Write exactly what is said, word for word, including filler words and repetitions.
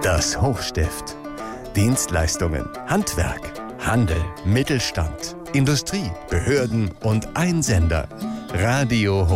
Das Hochstift. Dienstleistungen, Handwerk, Handel, Mittelstand, Industrie, Behörden und Einsender. Radio